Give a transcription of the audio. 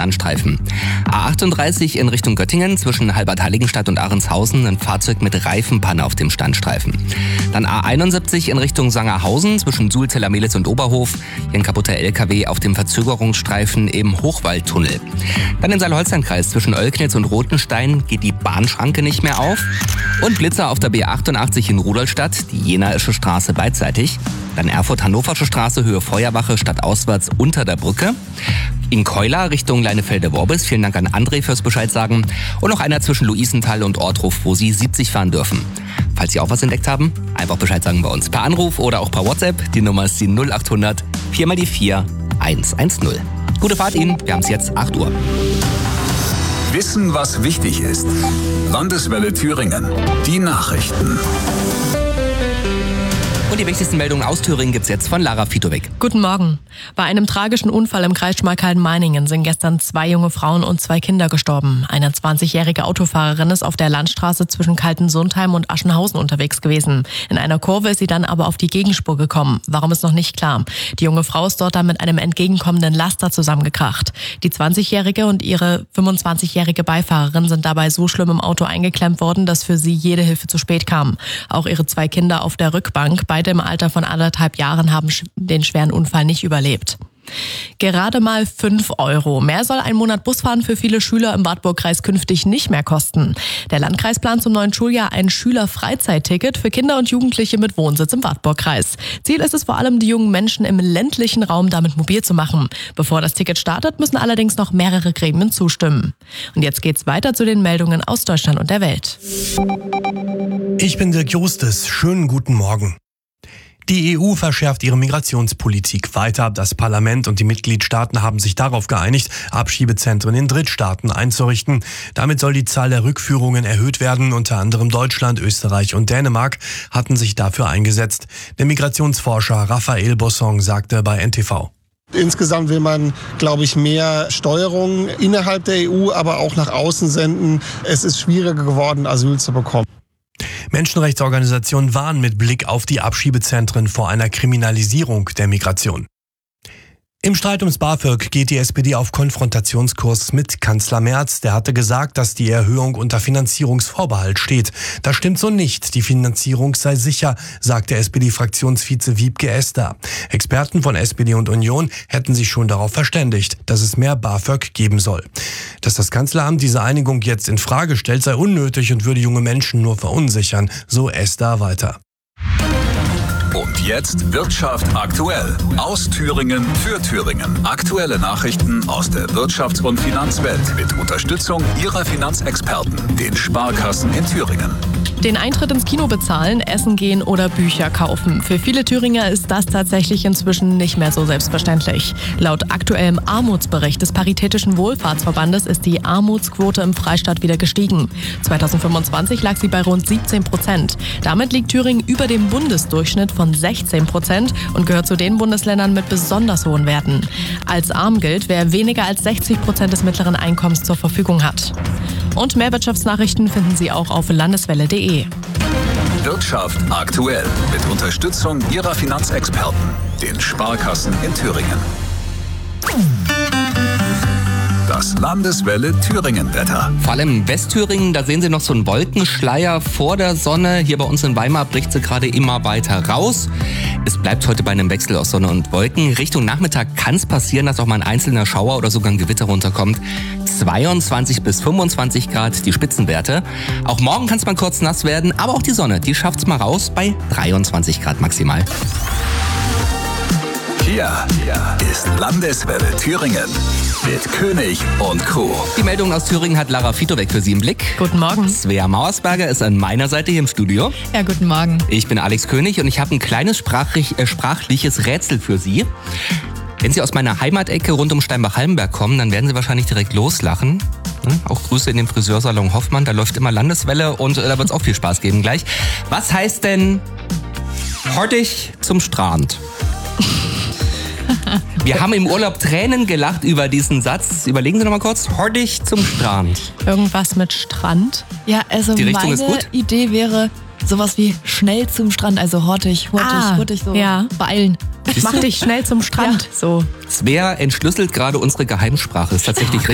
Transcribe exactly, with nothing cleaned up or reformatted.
Standstreifen. A achtunddreißig in Richtung Göttingen zwischen Halbertheiligenstadt und Ahrenshausen ein Fahrzeug mit Reifenpanne auf dem Standstreifen. Dann A einundsiebzig in Richtung Sangerhausen zwischen Sulzeller Mehlis und Oberhof. Hier ein kaputter L K W auf dem Verzögerungsstreifen im Hochwaldtunnel. Dann im Saale-Holstein-Kreis zwischen Oelknitz und Rothenstein geht die Bahnschranke nicht mehr auf. Und Blitzer auf der B achtundachtzig in Rudolstadt, die Jenaische Straße beidseitig. Dann Erfurt-Hannoversche Straße, Höhe Feuerwache, stadtauswärts unter der Brücke. In Keular Richtung Leinefelde-Worbis, vielen Dank an André fürs Bescheid sagen. Und noch einer zwischen Luisenthal und Ortruf, wo Sie siebzig fahren dürfen. Falls Sie auch was entdeckt haben, einfach Bescheid sagen bei uns. Per Anruf oder auch per WhatsApp. Die Nummer ist die null achthundert vier mal die vier eins eins null. Gute Fahrt Ihnen, wir haben es jetzt acht Uhr. Wissen, was wichtig ist. Landeswelle Thüringen. Die Nachrichten. Und die wichtigsten Meldungen aus Thüringen gibt's jetzt von Lara Fitowik. Guten Morgen. Bei einem tragischen Unfall im Kreis Schmalkalden-Meiningen sind gestern zwei junge Frauen und zwei Kinder gestorben. Eine zwanzigjährige Autofahrerin ist auf der Landstraße zwischen Kaltensundheim und Aschenhausen unterwegs gewesen. In einer Kurve ist sie dann aber auf die Gegenspur gekommen. Warum ist noch nicht klar. Die junge Frau ist dort dann mit einem entgegenkommenden Laster zusammengekracht. Die zwanzigjährige und ihre fünfundzwanzigjährige Beifahrerin sind dabei so schlimm im Auto eingeklemmt worden, dass für sie jede Hilfe zu spät kam. Auch ihre zwei Kinder auf der Rückbank, beide im Alter von anderthalb Jahren, haben den schweren Unfall nicht überlebt. Gerade mal fünf Euro. Mehr soll ein Monat Busfahren für viele Schüler im Wartburgkreis künftig nicht mehr kosten. Der Landkreis plant zum neuen Schuljahr ein Schülerfreizeitticket für Kinder und Jugendliche mit Wohnsitz im Wartburgkreis. Ziel ist es vor allem, die jungen Menschen im ländlichen Raum damit mobil zu machen. Bevor das Ticket startet, müssen allerdings noch mehrere Gremien zustimmen. Und jetzt geht's weiter zu den Meldungen aus Deutschland und der Welt. Ich bin Dirk Justes. Schönen guten Morgen. Die E U verschärft ihre Migrationspolitik weiter. Das Parlament und die Mitgliedstaaten haben sich darauf geeinigt, Abschiebezentren in Drittstaaten einzurichten. Damit soll die Zahl der Rückführungen erhöht werden. Unter anderem Deutschland, Österreich und Dänemark hatten sich dafür eingesetzt. Der Migrationsforscher Raphael Bossong sagte bei N T V. Insgesamt will man, glaube ich, mehr Steuerung innerhalb der E U, aber auch nach außen senden. Es ist schwieriger geworden, Asyl zu bekommen. Menschenrechtsorganisationen warnen mit Blick auf die Abschiebezentren vor einer Kriminalisierung der Migration. Im Streit ums BAföG geht die S P D auf Konfrontationskurs mit Kanzler Merz. Der hatte gesagt, dass die Erhöhung unter Finanzierungsvorbehalt steht. Das stimmt so nicht. Die Finanzierung sei sicher, sagte S P D-Fraktionsvize Wiebke Esther. Experten von S P D und Union hätten sich schon darauf verständigt, dass es mehr BAföG geben soll. Dass das Kanzleramt diese Einigung jetzt in Frage stellt, sei unnötig und würde junge Menschen nur verunsichern, so Esther weiter. Und jetzt Wirtschaft aktuell. Aus Thüringen für Thüringen. Aktuelle Nachrichten aus der Wirtschafts- und Finanzwelt mit Unterstützung Ihrer Finanzexperten, den Sparkassen in Thüringen. Den Eintritt ins Kino bezahlen, essen gehen oder Bücher kaufen. Für viele Thüringer ist das tatsächlich inzwischen nicht mehr so selbstverständlich. Laut aktuellem Armutsbericht des Paritätischen Wohlfahrtsverbandes ist die Armutsquote im Freistaat wieder gestiegen. zweitausendfünfundzwanzig lag sie bei rund siebzehn Prozent. Damit liegt Thüringen über dem Bundesdurchschnitt von sechzehn Prozent und gehört zu den Bundesländern mit besonders hohen Werten. Als arm gilt, wer weniger als sechzig Prozent des mittleren Einkommens zur Verfügung hat. Und mehr Wirtschaftsnachrichten finden Sie auch auf landeswelle punkt de. Wirtschaft aktuell mit Unterstützung Ihrer Finanzexperten, den Sparkassen in Thüringen. Das Landeswelle Thüringen-Wetter. Vor allem in Westthüringen, da sehen Sie noch so einen Wolkenschleier vor der Sonne. Hier bei uns in Weimar bricht sie gerade immer weiter raus. Es bleibt heute bei einem Wechsel aus Sonne und Wolken. Richtung Nachmittag kann es passieren, dass auch mal ein einzelner Schauer oder sogar ein Gewitter runterkommt. zweiundzwanzig bis fünfundzwanzig Grad die Spitzenwerte. Auch morgen kann es mal kurz nass werden, aber auch die Sonne, die schafft es mal raus bei dreiundzwanzig Grad maximal. Hier ist Landeswelle Thüringen mit König und Crew. Die Meldung aus Thüringen hat Lara Fitowek für Sie im Blick. Guten Morgen. Svea Mauersberger ist an meiner Seite hier im Studio. Ja, guten Morgen. Ich bin Alex König und ich habe ein kleines sprachlich, äh, sprachliches Rätsel für Sie. Wenn Sie aus meiner Heimatecke rund um Steinbach-Hallenberg kommen, dann werden Sie wahrscheinlich direkt loslachen. Auch Grüße in den Friseursalon Hoffmann, da läuft immer Landeswelle und äh, da wird es auch viel Spaß geben gleich. Was heißt denn hurtig zum Strand? Wir haben im Urlaub Tränen gelacht über diesen Satz. Überlegen Sie noch mal kurz. Hurtig zum Strand. Irgendwas mit Strand? Ja, also Die Richtung meine ist gut? Idee wäre sowas wie schnell zum Strand, also hurtig, hurtig, Ah, hurtig, so ja. beeilen. Mach dich schnell zum Strand. So. Svea entschlüsselt gerade unsere Geheimsprache. Ist tatsächlich